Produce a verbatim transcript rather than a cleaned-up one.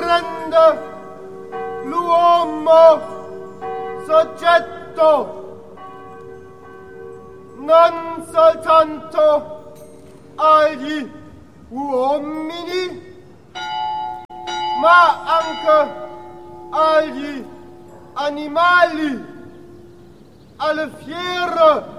rende l'uomo soggetto non soltanto agli uomini, ma anche agli animali, alle fiere,